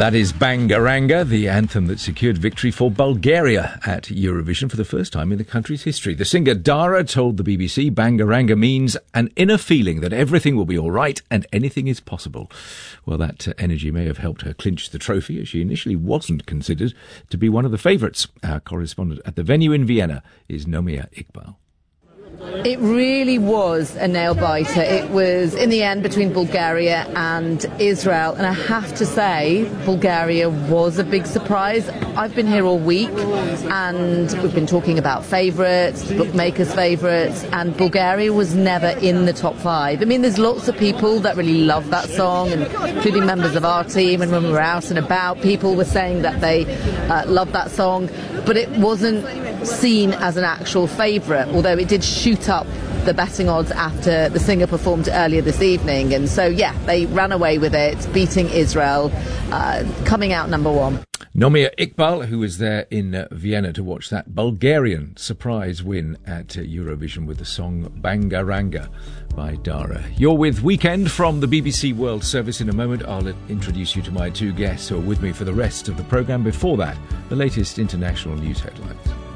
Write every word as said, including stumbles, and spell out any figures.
That is Bangaranga, the anthem that secured victory for Bulgaria at Eurovision for the first time in the country's history. The singer Dara told the B B C Bangaranga means an inner feeling that everything will be all right and anything is possible. Well, that uh, energy may have helped her clinch the trophy, as she initially wasn't considered to be one of the favourites. Our correspondent at the venue in Vienna is Nomia Iqbal. It really was a nail-biter. It was, in the end, between Bulgaria and Israel. And I have to say, Bulgaria was a big surprise. I've been here all week, and we've been talking about favourites, bookmakers' favourites, and Bulgaria was never in the top five. I mean, there's lots of people that really love that song, and including members of our team. And when we were out and about, people were saying that they uh, love that song. But it wasn't seen as an actual favourite, although it did shoot up the betting odds after the singer performed earlier this evening. And so, yeah, they ran away with it, beating Israel, uh, coming out number one. Nomia Iqbal, who was there in uh, Vienna to watch that Bulgarian surprise win at uh, Eurovision with the song Bangaranga by Dara. You're with Weekend from the B B C World Service. In a moment, I'll introduce you to my two guests who are with me for the rest of the programme. Before that, the latest international news headlines.